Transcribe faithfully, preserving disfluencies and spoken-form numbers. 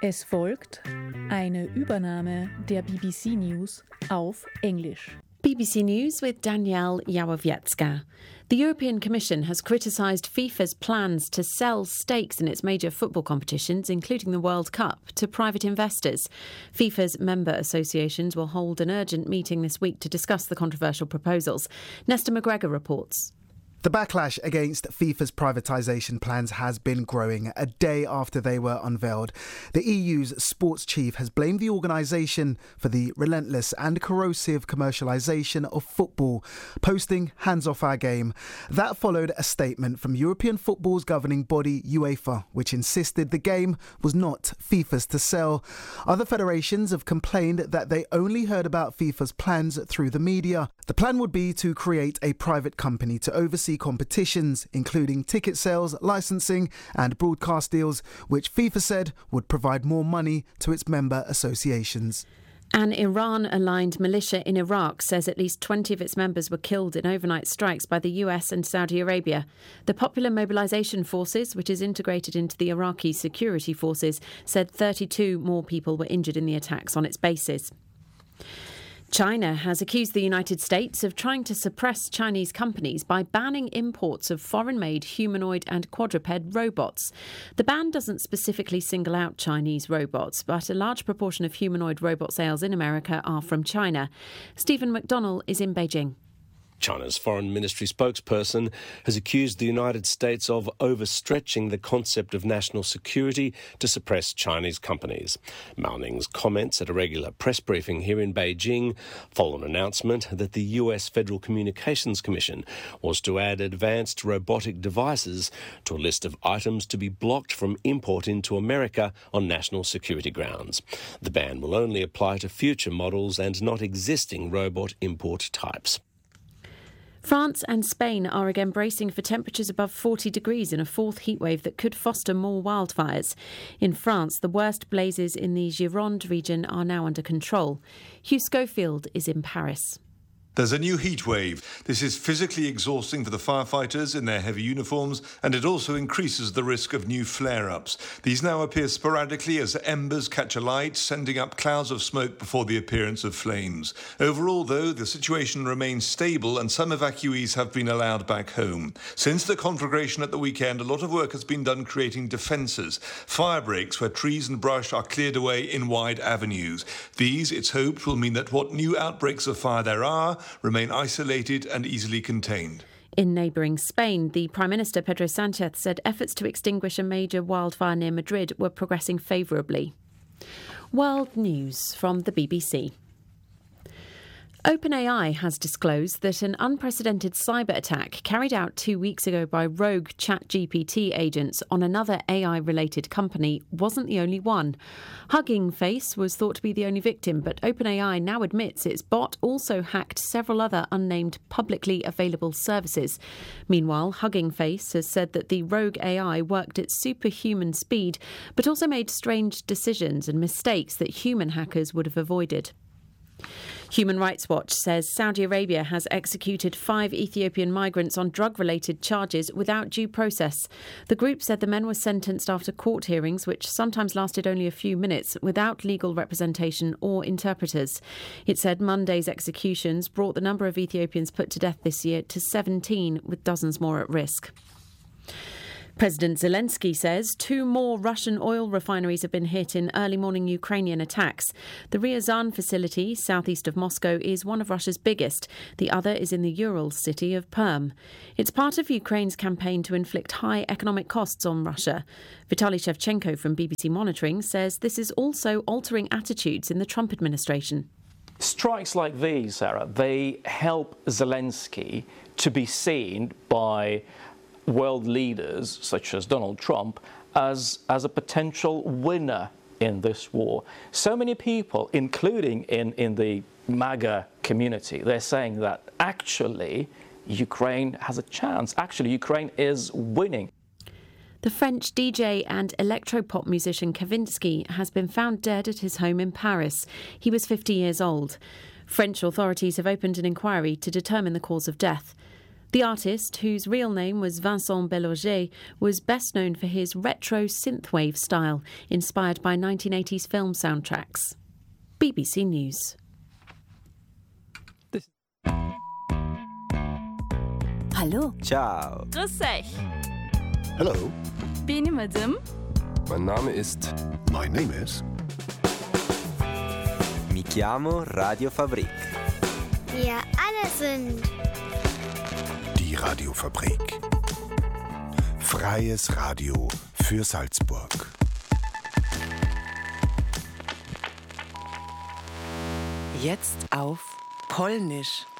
Es folgt eine Übernahme der B B C News auf Englisch. B B C News with Danielle Yawowiecka. The European Commission has criticised FIFA's plans to sell stakes in its major football competitions, including the World Cup, to private investors. FIFA's member associations will hold an urgent meeting this week to discuss the controversial proposals. Nesta McGregor reports. The backlash against FIFA's privatisation plans has been growing a day after they were unveiled. The E U's sports chief has blamed the organisation for the relentless and corrosive commercialisation of football, posting "hands off our game." That followed a statement from European football's governing body UEFA, which insisted the game was not FIFA's to sell. Other federations have complained that they only heard about FIFA's plans through the media. The plan would be to create a private company to oversee competitions, including ticket sales, licensing and broadcast deals, which FIFA said would provide more money to its member associations. An Iran-aligned militia in Iraq says at least twenty of its members were killed in overnight strikes by the U S and Saudi Arabia. The Popular Mobilization Forces, which is integrated into the Iraqi security forces, said thirty-two more people were injured in the attacks on its bases. China has accused the United States of trying to suppress Chinese companies by banning imports of foreign-made humanoid and quadruped robots. The ban doesn't specifically single out Chinese robots, but a large proportion of humanoid robot sales in America are from China. Stephen McDonnell is in Beijing. China's foreign ministry spokesperson has accused the United States of overstretching the concept of national security to suppress Chinese companies. Mao Ning's comments at a regular press briefing here in Beijing follow an announcement that the U S Federal Communications Commission was to add advanced robotic devices to a list of items to be blocked from import into America on national security grounds. The ban will only apply to future models and not existing robot import types. France and Spain are again bracing for temperatures above forty degrees in a fourth heatwave that could foster more wildfires. In France, the worst blazes in the Gironde region are now under control. Hugh Schofield is in Paris. There's a new heat wave. This is physically exhausting for the firefighters in their heavy uniforms, and it also increases the risk of new flare-ups. These now appear sporadically as embers catch alight, sending up clouds of smoke before the appearance of flames. Overall, though, the situation remains stable and some evacuees have been allowed back home. Since the conflagration at the weekend, a lot of work has been done creating defences, fire breaks where trees and brush are cleared away in wide avenues. These, it's hoped, will mean that what new outbreaks of fire there are remain isolated and easily contained. In neighbouring Spain, the Prime Minister Pedro Sánchez said efforts to extinguish a major wildfire near Madrid were progressing favourably. World news from the B B C. OpenAI has disclosed that an unprecedented cyber attack carried out two weeks ago by rogue ChatGPT agents on another A I-related company wasn't the only one. Hugging Face was thought to be the only victim, but OpenAI now admits its bot also hacked several other unnamed publicly available services. Meanwhile, Hugging Face has said that the rogue A I worked at superhuman speed, but also made strange decisions and mistakes that human hackers would have avoided. Human Rights Watch says Saudi Arabia has executed five Ethiopian migrants on drug-related charges without due process. The group said the men were sentenced after court hearings, which sometimes lasted only a few minutes, without legal representation or interpreters. It said Monday's executions brought the number of Ethiopians put to death this year to seventeen, with dozens more at risk. President Zelensky says two more Russian oil refineries have been hit in early morning Ukrainian attacks. The Ryazan facility, southeast of Moscow, is one of Russia's biggest. The other is in the Ural city of Perm. It's part of Ukraine's campaign to inflict high economic costs on Russia. Vitaly Shevchenko from B B C Monitoring says this is also altering attitudes in the Trump administration. Strikes like these, Sarah, they help Zelensky to be seen by world leaders such as Donald Trump as, as a potential winner in this war. So many people, including in, in the MAGA community, they're saying that actually Ukraine has a chance. Actually, Ukraine is winning. The French D J and electropop musician Kavinsky has been found dead at his home in Paris. He was fifty years old. French authorities have opened an inquiry to determine the cause of death. The artist, whose real name was Vincent Bellauger, was best known for his retro synthwave style, inspired by nineteen eighties film soundtracks. B B C News. Hallo. Ciao. Grüß euch. Hello. Benim adım. Mein Name ist... My name is... Mi chiamo Radio Fabrik. Wir alle sind... Die Radiofabrik. Freies Radio für Salzburg. Jetzt auf Polnisch.